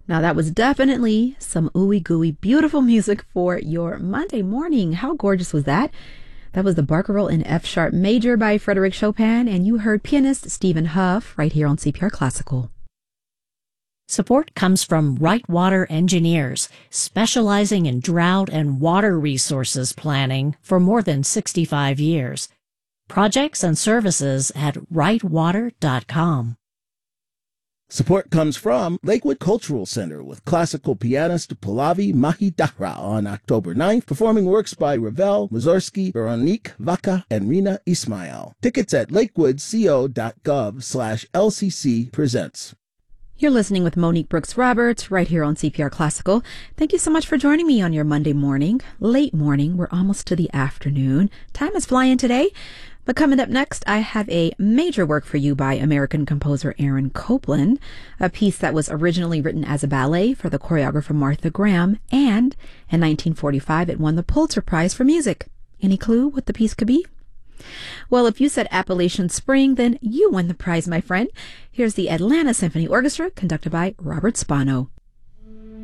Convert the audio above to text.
Now that was definitely some ooey gooey beautiful music for your Monday morning. How gorgeous was that? That was the Barcarolle in F sharp major by Frédéric Chopin, and you heard pianist Stephen Huff right here on CPR Classical. Support comes from Right Water Engineers, specializing in drought and water resources planning for more than 65 years. Projects and services at rightwater.com. Support comes from Lakewood Cultural Center with classical pianist Pallavi Mahidara on October 9th, performing works by Ravel, Mussorgsky, Veronique Vaca, and Rina Ismail. Tickets at lakewoodco.gov/LCC presents. You're listening with Monique Brooks Roberts right here on CPR Classical. Thank you so much for joining me on your Monday morning. Late morning, we're almost to the afternoon. Time is flying today. But coming up next, I have a major work for you by American composer Aaron Copland, a piece that was originally written as a ballet for the choreographer Martha Graham, and in 1945 it won the Pulitzer Prize for Music. Any clue what the piece could be? Well, if you said Appalachian Spring, then you won the prize, my friend. Here's the Atlanta Symphony Orchestra, conducted by Robert Spano.